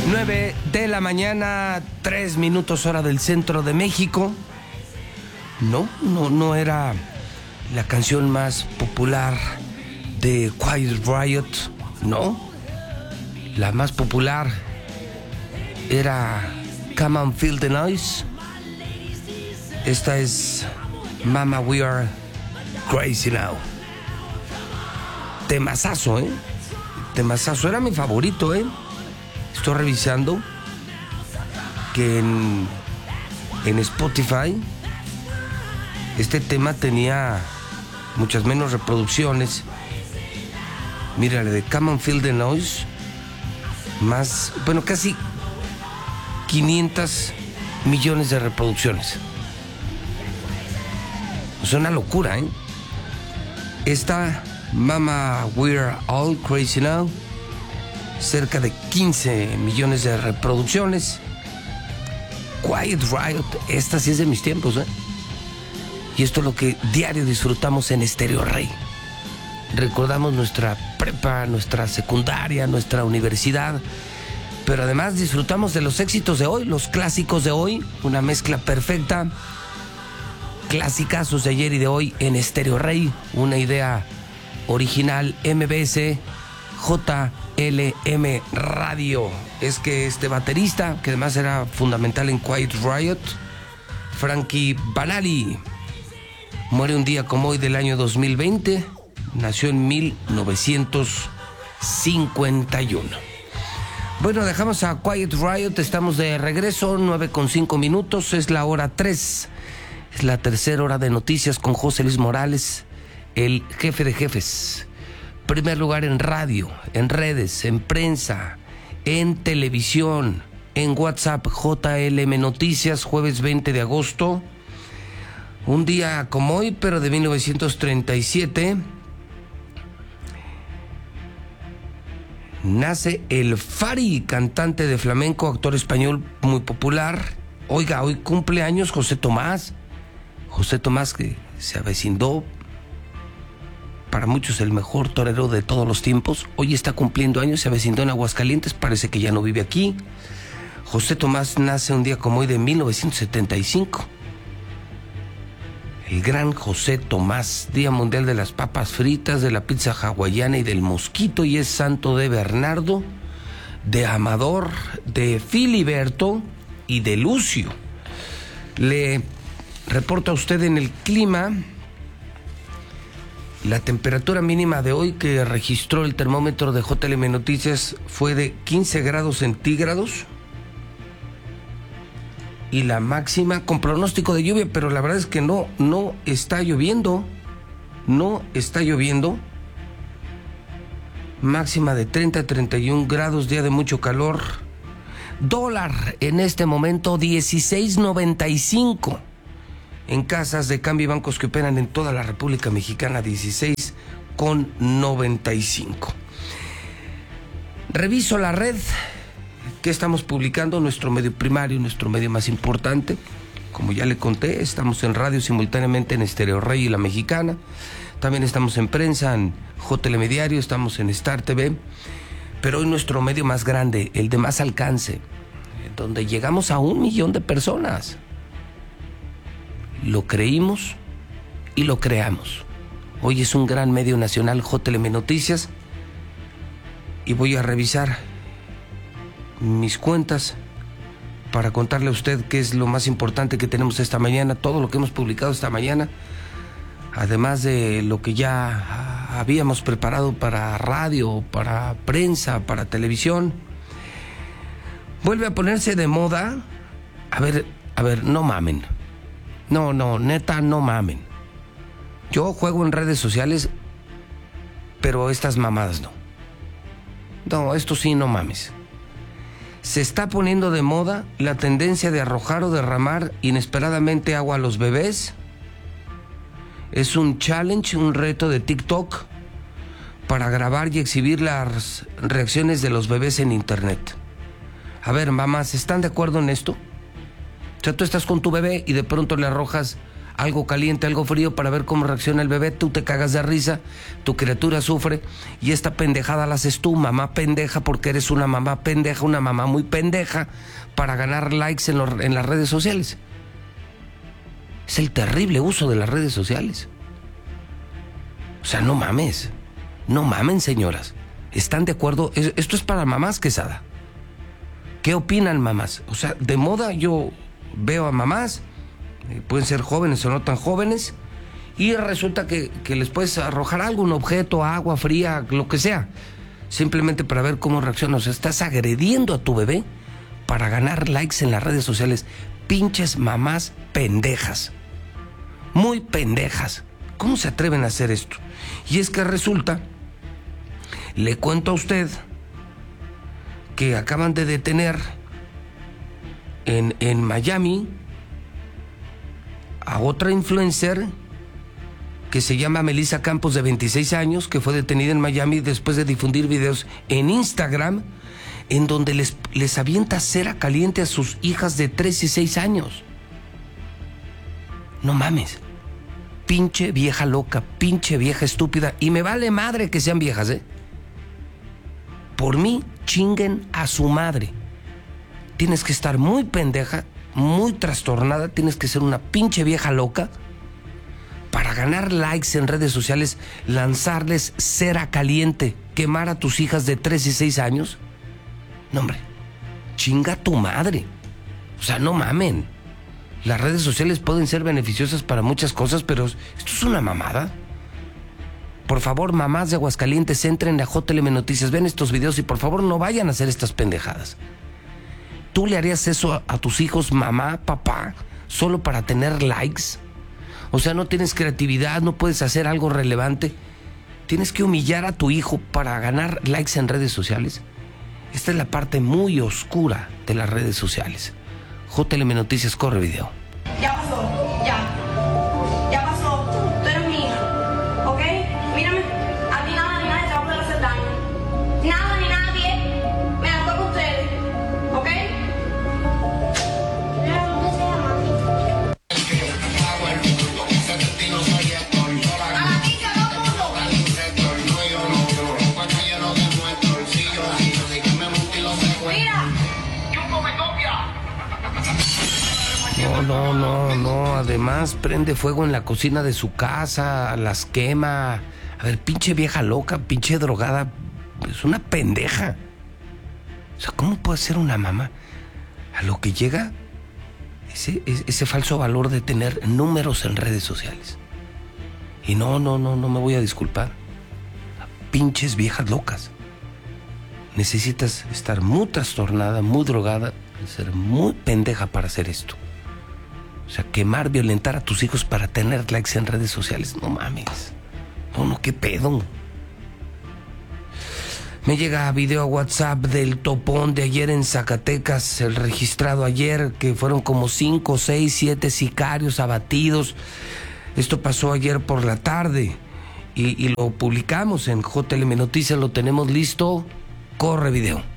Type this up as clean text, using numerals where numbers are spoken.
9 de la mañana, 3 minutos hora del centro de México. No era la canción más popular de Quiet Riot, no. La más popular era Come on Feel the Noise. Esta es Mama We Are Crazy Now. Temazazo, temazazo, era mi favorito, Estoy revisando que en Spotify este tema tenía muchas menos reproducciones. Mira, la de Come on Feel the Noise, casi 500 millones de reproducciones. Es una locura, Esta Mama We're All Crazy Now, cerca de 15 millones de reproducciones. Quiet Riot, esta sí es de mis tiempos, Y esto es lo que diario disfrutamos en Estéreo Rey. Recordamos nuestra prepa, nuestra secundaria, nuestra universidad, pero además disfrutamos de los éxitos de hoy, los clásicos de hoy, una mezcla perfecta. Clasicazos de ayer y de hoy en Estéreo Rey, una idea original MBS JLM Radio. Es que este baterista, que además era fundamental en Quiet Riot, Frankie Banali, muere un día como hoy del año 2020. Nació en 1951. Bueno, dejamos a Quiet Riot, estamos de regreso, 9:05, es la hora 3. Es la tercera hora de noticias con José Luis Morales, el jefe de jefes. Primer lugar en radio, en redes, en prensa, en televisión, en WhatsApp, JLM Noticias, jueves 20 de agosto. Un día como hoy, pero de 1937, nace el Fari, cantante de flamenco, actor español muy popular. Oiga, hoy cumple años José Tomás. José Tomás, que se avecindó, para muchos el mejor torero de todos los tiempos. Hoy está cumpliendo años, se avecindó en Aguascalientes, parece que ya no vive aquí. José Tomás nace un día como hoy de 1975. El gran José Tomás, Día Mundial de las Papas Fritas, de la pizza hawaiana y del mosquito, y es santo de Bernardo, de Amador, de Filiberto y de Lucio. Le reporto a usted en el clima. La temperatura mínima de hoy que registró el termómetro de JLM Noticias fue de 15 grados centígrados. Y la máxima, con pronóstico de lluvia, pero la verdad es que no está lloviendo. No está lloviendo. Máxima de 30 a 31 grados, día de mucho calor. Dólar en este momento 16.95. En casas de cambio y bancos que operan en toda la República Mexicana, 16.95. Reviso la red que estamos publicando, nuestro medio primario, nuestro medio más importante. Como ya le conté, estamos en radio simultáneamente en Estéreo Rey y La Mexicana. También estamos en prensa, en JLM Diario, estamos en Star TV. Pero hoy nuestro medio más grande, el de más alcance, donde llegamos a 1 millón de personas. Lo creímos y lo creamos. Hoy es un gran medio nacional, JLM Noticias, y voy a revisar mis cuentas para contarle a usted qué es lo más importante que tenemos esta mañana, todo lo que hemos publicado esta mañana, además de lo que ya habíamos preparado para radio, para prensa, para televisión. Vuelve a ponerse de moda. A ver, no mamen. No, neta, no mamen. Yo juego en redes sociales, pero estas mamadas no. No, esto sí, no mames. Se está poniendo de moda la tendencia de arrojar o derramar inesperadamente agua a los bebés. Es un challenge, un reto de TikTok para grabar y exhibir las reacciones de los bebés en internet. A ver, mamás, ¿están de acuerdo en esto? O sea, tú estás con tu bebé y de pronto le arrojas algo caliente, algo frío, para ver cómo reacciona el bebé. Tú te cagas de risa, tu criatura sufre, y esta pendejada la haces tú, mamá pendeja, porque eres una mamá pendeja, una mamá muy pendeja, para ganar likes en las redes sociales. Es el terrible uso de las redes sociales. O sea, no mames. No mamen, señoras. ¿Están de acuerdo? Esto es para mamás, Quesada. ¿Qué opinan, mamás? O sea, de moda yo veo a mamás, pueden ser jóvenes o no tan jóvenes, y resulta que les puedes arrojar algo, un objeto, agua fría, lo que sea, simplemente para ver cómo reacciona. O sea, estás agrediendo a tu bebé para ganar likes en las redes sociales. Pinches mamás pendejas. Muy pendejas. ¿Cómo se atreven a hacer esto? Y es que resulta, le cuento a usted, que acaban de detener en Miami a otra influencer que se llama Melissa Campos, de 26 años, que fue detenida en Miami después de difundir videos en Instagram en donde les avienta cera caliente a sus hijas de 3 y 6 años. No mames. Pinche vieja loca, pinche vieja estúpida. Y me vale madre que sean viejas, ¿eh? Por mí, chinguen a su madre. Tienes que estar muy pendeja, muy trastornada, tienes que ser una pinche vieja loca para ganar likes en redes sociales, lanzarles cera caliente, quemar a tus hijas de 3 y 6 años. No, hombre, chinga a tu madre. O sea, no mamen. Las redes sociales pueden ser beneficiosas para muchas cosas, pero esto es una mamada. Por favor, mamás de Aguascalientes, entren a JLM Noticias, ven estos videos y por favor no vayan a hacer estas pendejadas. ¿Tú le harías eso a tus hijos, mamá, papá, solo para tener likes? O sea, no tienes creatividad, no puedes hacer algo relevante. ¿Tienes que humillar a tu hijo para ganar likes en redes sociales? Esta es la parte muy oscura de las redes sociales. JLM Noticias, corre video. Ya pasó, ya pasó. Tú eres mi hija, ¿ok? Mírame, a ti nada ni nadie te va a poder hacer daño. Nada ni nadie me la toca a ustedes, ¿ok? ¿Cómo se llama? A la pica, todo el mundo. Mira. No, además prende fuego en la cocina de su casa, las quema. A ver, pinche vieja loca, pinche drogada, es una pendeja. O sea, ¿cómo puede ser una mamá a lo que llega ese falso valor de tener números en redes sociales? Y no me voy a disculpar. Pinches viejas locas. Necesitas estar muy trastornada, muy drogada, ser muy pendeja para hacer esto. O sea, quemar, violentar a tus hijos para tener likes en redes sociales. No mames. No, qué pedo. Me llega video a WhatsApp del topón de ayer en Zacatecas, el registrado ayer, que fueron como 5, 6, 7 sicarios abatidos. Esto pasó ayer por la tarde y lo publicamos en JLM Noticias, lo tenemos listo. Corre video.